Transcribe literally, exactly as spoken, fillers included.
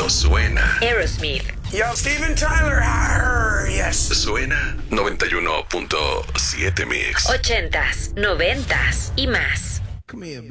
cuando suena. Aerosmith. Yo, Steven Tyler. Arr, yes. Suena noventa y uno punto siete Mix. Ochentas, noventas y más. Come here,